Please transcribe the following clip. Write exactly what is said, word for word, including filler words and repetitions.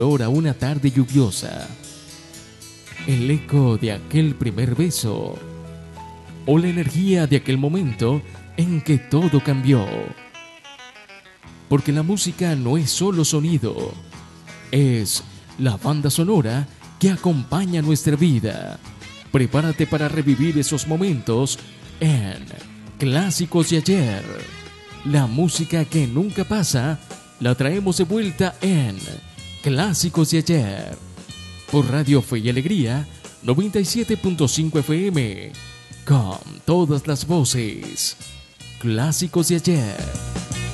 olor a una tarde lluviosa, el eco de aquel primer beso o la energía de aquel momento en que todo cambió. Porque la música no es solo sonido, es la banda sonora que acompaña nuestra vida. Prepárate para revivir esos momentos en Clásicos de Ayer. La música que nunca pasa la traemos de vuelta en Clásicos de Ayer. Por Radio Fe y Alegría noventa y siete punto cinco F M. Con todas las voces. Clásicos de Ayer.